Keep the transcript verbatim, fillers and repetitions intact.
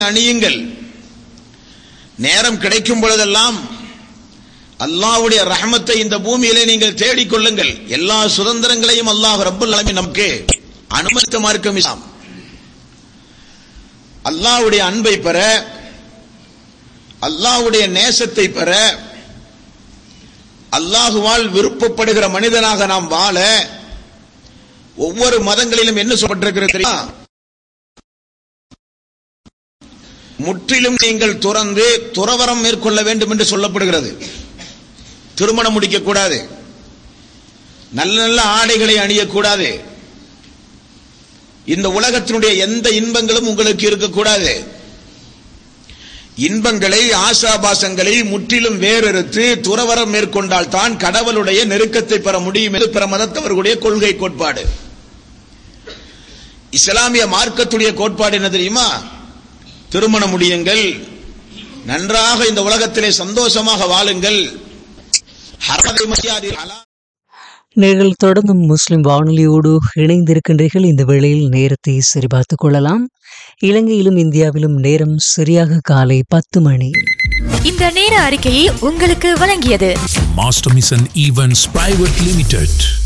அணியுங்கள். நேரம் கிடைக்கும் பொழுதெல்லாம் அல்லாஹ்வுடைய ரஹமத்தை இந்த பூமியிலே நீங்கள் தேடிக்கொள்ளுங்கள். எல்லா சுதந்திரங்களையும் அல்லாஹ் ரப்பல் ஆலமீன் நமக்கு அனுமதித்த மார்க்கம் இஸ்லாம். அல்லாஹ்வுடைய அன்பை பெற, அல்லாஹ்வுடைய நேசத்தை பெற, அல்லாஹுவால் விருப்பப்படுகிற மனிதனாக நாம் வாழ ஒவ்வொரு மதங்களிலும் என்ன சொல்லப்பட்டிருக்கிறது தெரியுமா? முற்றிலும் நீங்கள் துறந்து துறவரம் மேற்கொள்ள வேண்டும் என்று சொல்லப்படுகிறது. திருமணம் முடிக்க கூடாது, நல்ல நல்ல ஆடைகளை அணியக்கூடாது, இந்த உலகத்தினுடைய எந்த இன்பங்களும் உங்களுக்கு இருக்கக்கூடாது. இன்பங்களை ஆசாபாசங்களை முற்றிலும் வேறறுத்து துறவரம் மேற்கொண்டால் தான் கடவுளுடைய நெருக்கத்தை பெற முடியும் என்று பிற மதத்தவர்களுடைய கொள்கை கோட்பாடு. இஸ்லாமிய மார்க்கத்துடைய கோட்பாடு என்ன தெரியுமா? திருமணம் முடியுங்கள், நன்றாக இந்த உலகத்திலே சந்தோஷமாக வாழுங்கள். நீங்கள் தொடர்ந்தும் முஸ்லிம் வானொலியோடு இணைந்திருக்கின்றீர்கள். இந்த வேளையில் நேரத்தை சரிபார்த்துக் கொள்ளலாம். இலங்கையிலும் இந்தியாவிலும் நேரம் சரியாக காலை பத்து மணி. இந்த நேர அறிக்கையை உங்களுக்கு வழங்கியது master mission events private limited.